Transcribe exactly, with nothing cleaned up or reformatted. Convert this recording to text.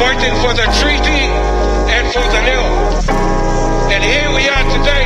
fighting for the treaty and for the law. And here we are today